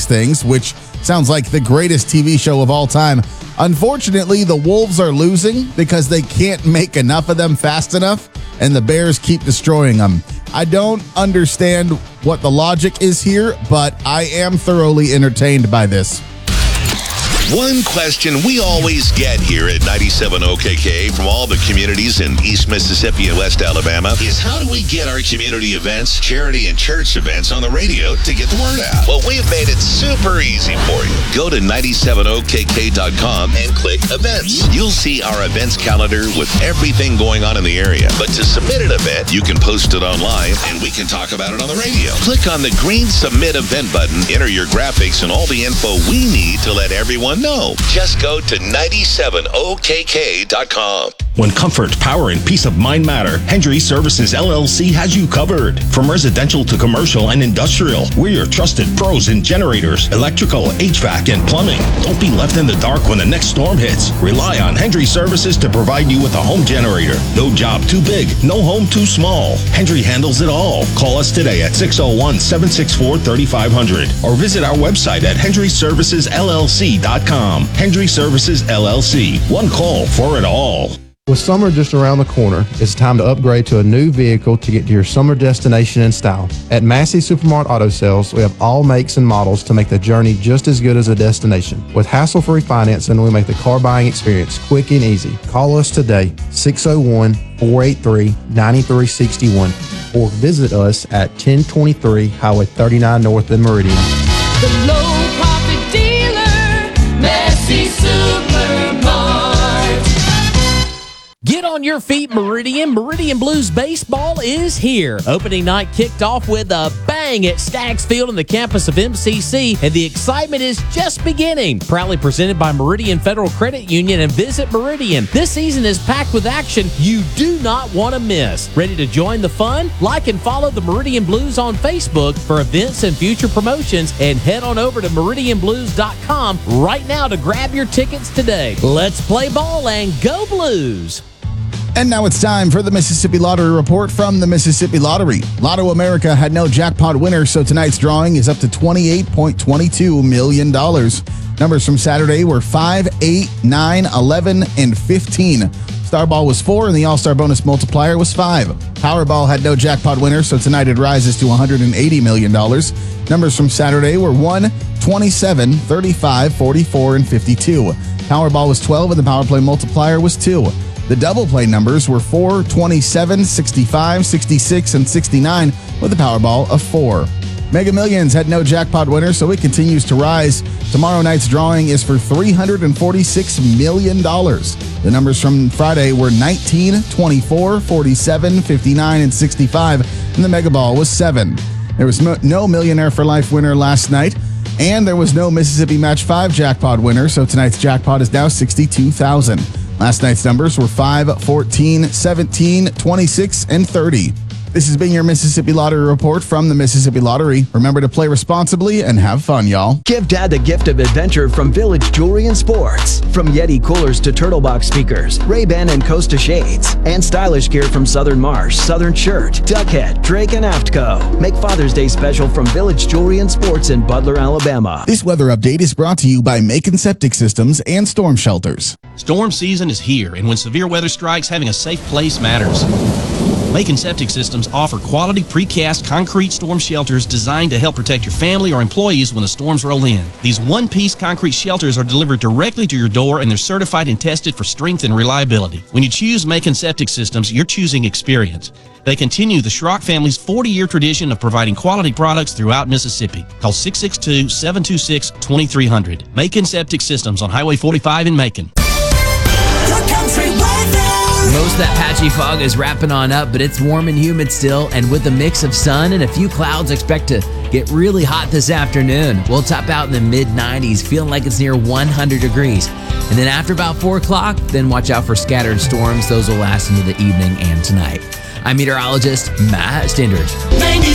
Things, which sounds like the greatest TV show of all time. Unfortunately, the Wolves are losing because they can't make enough of them fast enough, and the Bears keep destroying them. I don't understand what the logic is here, but I am thoroughly entertained by this. One question we always get here at 97 OKK from all the communities in East Mississippi and West Alabama is how do we get our community events, charity, and church events on the radio to get the word out? Well, we've made it super easy for you. Go to 97okk.com and click events. You'll see our events calendar with everything going on in the area. But to submit an event, you can post it online and we can talk about it on the radio. Click on the green submit event button, enter your graphics and all the info we need to let everyone know. Just go to 97okk.com. When comfort, power, and peace of mind matter, Hendry Services LLC has you covered. From residential to commercial and industrial, we're your trusted pros in generators, electrical, HVAC, and plumbing. Don't be left in the dark when the next storm hits. Rely on Hendry Services to provide you with a home generator. No job too big, no home too small. Hendry handles it all. Call us today at 601-764-3500 or visit our website at hendryservicesllc.com. Hendry Services LLC. One call for it all. With summer just around the corner, it's time to upgrade to a new vehicle to get to your summer destination in style. At Massey Supermart Auto Sales, we have all makes and models to make the journey just as good as a destination. With hassle-free financing, we make the car buying experience quick and easy. Call us today, 601-483-9361, or visit us at 1023 Highway 39 North in Meridian. The low profit dealer, Massey Supermart. Get on your feet, Meridian. Meridian Blues baseball is here. Opening night kicked off with a bang at Staggs Field on the campus of MCC, and the excitement is just beginning. Proudly presented by Meridian Federal Credit Union and Visit Meridian. This season is packed with action you do not want to miss. Ready to join the fun? Like and follow the Meridian Blues on Facebook for events and future promotions, and head on over to meridianblues.com right now to grab your tickets today. Let's play ball and go Blues! And now it's time for the Mississippi Lottery Report from the Mississippi Lottery. Lotto America had no jackpot winner, so tonight's drawing is up to $28.22 million. Numbers from Saturday were 5, 8, 9, 11, and 15. Starball was 4, and the All-Star bonus multiplier was 5. Powerball had no jackpot winner, so tonight it rises to $180 million. Numbers from Saturday were 1, 27, 35, 44, and 52. Powerball was 12, and the power play multiplier was 2. The double play numbers were 4, 27, 65, 66, and 69 with a Powerball of 4. Mega Millions had no jackpot winner, so it continues to rise. Tomorrow night's drawing is for $346 million. The numbers from Friday were 19, 24, 47, 59, and 65, and the Mega Ball was 7. There was no Millionaire for Life winner last night, and there was no Mississippi Match 5 jackpot winner, so tonight's jackpot is now $62,000. Last night's numbers were 5, 14, 17, 26, and 30. This has been your Mississippi Lottery Report from the Mississippi Lottery. Remember to play responsibly and have fun, y'all. Give Dad the gift of adventure from Village Jewelry and Sports. From Yeti coolers to Turtlebox speakers, Ray-Ban and Costa shades, and stylish gear from Southern Marsh, Southern Shirt, Duckhead, Drake, and Aftco. Make Father's Day special from Village Jewelry and Sports in Butler, Alabama. This weather update is brought to you by Macon Septic Systems and Storm Shelters. Storm season is here, and when severe weather strikes, having a safe place matters. Macon Septic Systems offer quality precast concrete storm shelters designed to help protect your family or employees when the storms roll in. These one-piece concrete shelters are delivered directly to your door, and they're certified and tested for strength and reliability. When you choose Macon Septic Systems, you're choosing experience. They continue the Schrock family's 40-year tradition of providing quality products throughout Mississippi. Call 662-726-2300. Macon Septic Systems on Highway 45 in Macon. Most of that patchy fog is wrapping on up, but it's warm and humid still, and with a mix of sun and a few clouds, expect to get really hot this afternoon. We'll top out in the mid-90s, feeling like it's near 100 degrees. And then after about 4 o'clock, then watch out for scattered storms. Those will last into the evening and tonight. I'm meteorologist Matt Stenders.